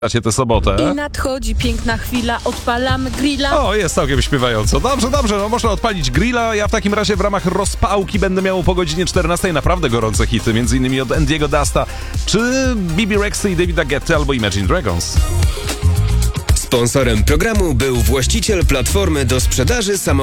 Macie tę sobotę. I nadchodzi piękna chwila, odpalamy grilla. O, jest całkiem śpiewająco. Dobrze, no można odpalić grilla. Ja w takim razie w ramach rozpałki będę miał po godzinie 14 naprawdę gorące hity, m.in. od Andiego Dusta, czy Bibi Rexy i Davida Guetty, albo Imagine Dragons. Sponsorem programu był właściciel platformy do sprzedaży samochodów.